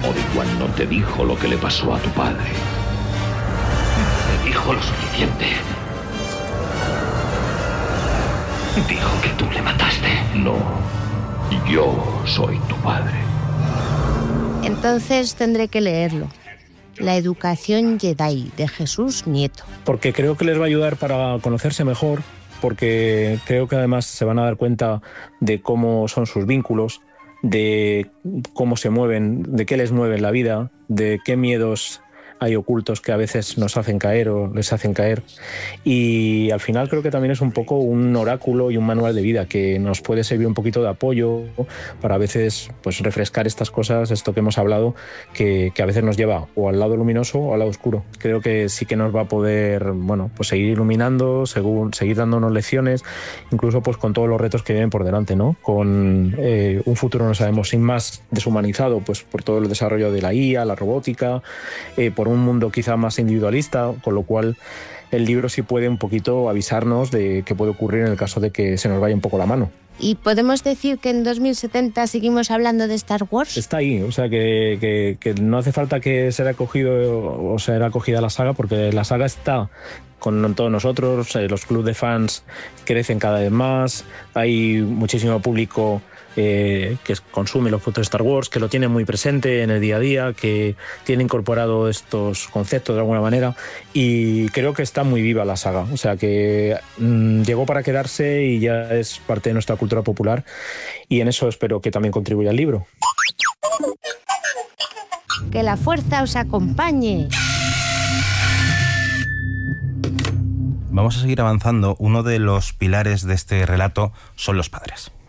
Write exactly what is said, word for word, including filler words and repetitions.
Obi-Wan no te dijo lo que le pasó a tu padre. Me dijo lo suficiente. Dijo que tú le mataste. No, yo soy tu padre. Entonces tendré que leerlo. La educación Jedi, de Jesús Nieto. Porque creo que les va a ayudar para conocerse mejor, porque creo que además se van a dar cuenta de cómo son sus vínculos, de cómo se mueven, de qué les mueve en la vida, de qué miedos hay ocultos que a veces nos hacen caer o les hacen caer. Y al final creo que también es un poco un oráculo y un manual de vida que nos puede servir un poquito de apoyo para a veces pues refrescar estas cosas, esto que hemos hablado, que, que a veces nos lleva o al lado luminoso o al lado oscuro. Creo que sí que nos va a poder, bueno, pues seguir iluminando, según, seguir dándonos lecciones, incluso pues con todos los retos que vienen por delante, ¿no? Con eh, un futuro, no sabemos, sin más deshumanizado, pues por todo el desarrollo de la I A, la robótica, eh, por un mundo quizá más individualista, con lo cual el libro sí puede un poquito avisarnos de qué puede ocurrir en el caso de que se nos vaya un poco la mano. ¿Y podemos decir que en dos mil setenta seguimos hablando de Star Wars? Está ahí, o sea que, que, que no hace falta que sea acogido o sea acogida la saga, porque la saga está con todos nosotros, eh, los clubes de fans crecen cada vez más, hay muchísimo público eh, que consume los productos de Star Wars, que lo tiene muy presente en el día a día, que tiene incorporado estos conceptos de alguna manera, y creo que está muy viva la saga, o sea que mmm, llegó para quedarse y ya es parte de nuestra cultura popular, y en eso espero que también contribuya el libro. Que la fuerza os acompañe. Vamos a seguir avanzando. Uno de los pilares de este relato son los padres.